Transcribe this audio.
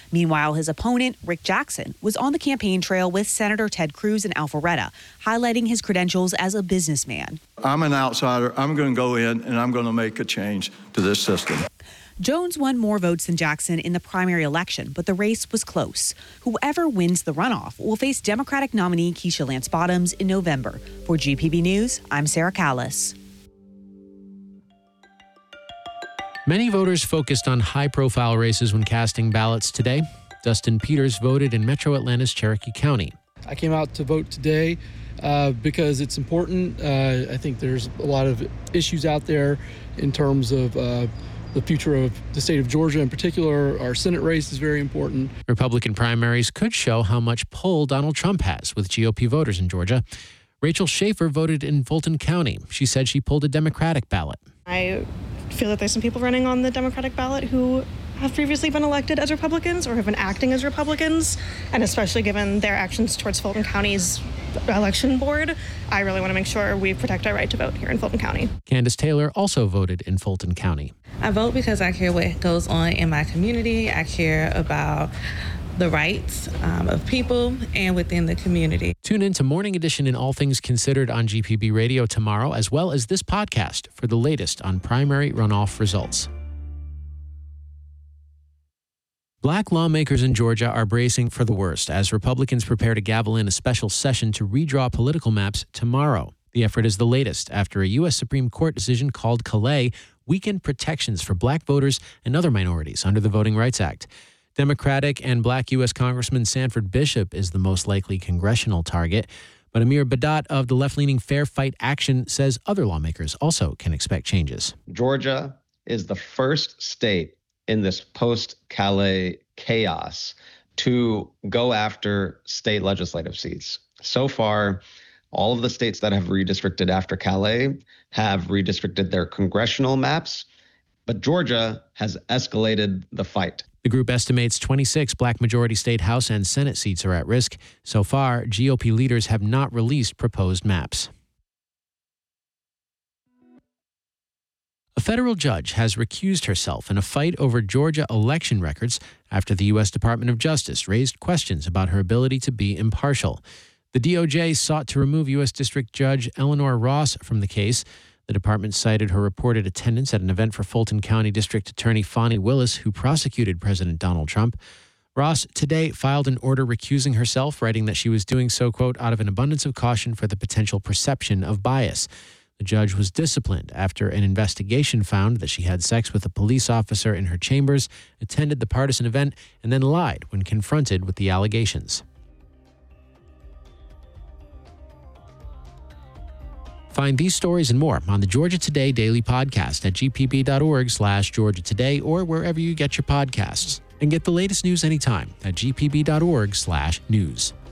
Meanwhile, his opponent, Rick Jackson, was on the campaign trail with Senator Ted Cruz in Alpharetta, highlighting his credentials as a businessman. I'm an outsider. I'm going to go in and I'm going to make a change to this system. Jones won more votes than Jackson in the primary election, but the race was close. Whoever wins the runoff will face Democratic nominee Keisha Lance Bottoms in November. For GPB News, I'm Sarah Callis. Many voters focused on high-profile races when casting ballots today. Dustin Peters voted in Metro Atlanta's Cherokee County. I came out to vote today because it's important. I think there's a lot of issues out there in terms of the future of the state of Georgia in particular. Our Senate race is very important. Republican primaries could show how much pull Donald Trump has with GOP voters in Georgia. Rachel Schaefer voted in Fulton County. She said she pulled a Democratic ballot. I feel that there's some people running on the Democratic ballot who have previously been elected as Republicans or have been acting as Republicans, and especially given their actions towards Fulton County's election board, I really want to make sure we protect our right to vote here in Fulton County. Candace Taylor also voted in Fulton County. I vote because I care what goes on in my community. I care about the rights of people and within the community. Tune in to Morning Edition in All Things Considered on GPB Radio tomorrow, as well as this podcast for the latest on primary runoff results. Black lawmakers in Georgia are bracing for the worst as Republicans prepare to gavel in a special session to redraw political maps tomorrow. The effort is the latest after a U.S. Supreme Court decision called Calais weakened protections for black voters and other minorities under the Voting Rights Act. Democratic and black U.S. Congressman Sanford Bishop is the most likely congressional target, but Amir Badat of the left-leaning Fair Fight Action says other lawmakers also can expect changes. Georgia is the first state in this post-Calais chaos to go after state legislative seats. So far, all of the states that have redistricted after Calais have redistricted their congressional maps, but Georgia has escalated the fight. The group estimates 26 black majority state House and Senate seats are at risk. So far, GOP leaders have not released proposed maps. A federal judge has recused herself in a fight over Georgia election records after the U.S. Department of Justice raised questions about her ability to be impartial. The DOJ sought to remove U.S. District Judge Eleanor Ross from the case. The department cited her reported attendance at an event for Fulton County District Attorney Fani Willis, who prosecuted President Donald Trump. Ross today filed an order recusing herself, writing that she was doing so, quote, out of an abundance of caution for the potential perception of bias. The judge was disciplined after an investigation found that she had sex with a police officer in her chambers, attended the partisan event, and then lied when confronted with the allegations. Find these stories and more on the Georgia Today Daily Podcast at gpb.org/Georgia Today or wherever you get your podcasts. And get the latest news anytime at gpb.org/news.